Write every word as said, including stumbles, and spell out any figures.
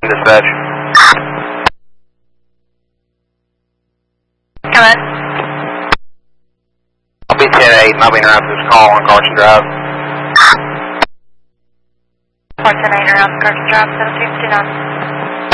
Dispatch. Come on. I'll be ten eight and I'll be around for this call on Carson Drive. four ten eight around Carson Drive, seventeen fifty-nine.